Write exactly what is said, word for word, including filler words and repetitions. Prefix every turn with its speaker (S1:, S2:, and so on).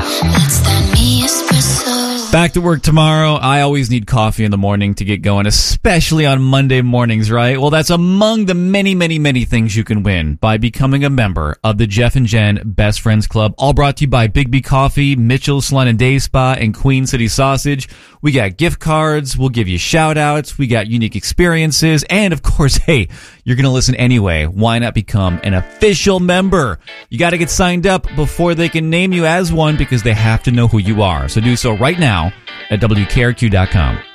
S1: That's that me espresso.
S2: Back to work tomorrow. I always need coffee in the morning to get going, especially on Monday mornings, right? Well, that's among the many, many, many things you can win by becoming a member of the Jeff and Jen Best Friends Club, all brought to you by Big B Coffee, Mitchell Salon and Day Spa, and Queen City Sausage. We got gift cards. We'll give you shout-outs. We got unique experiences. And, of course, hey, you're going to listen anyway. Why not become an official member? You got to get signed up before they can name you as one because they have to know who you are. So do so right now at W K R Q dot com.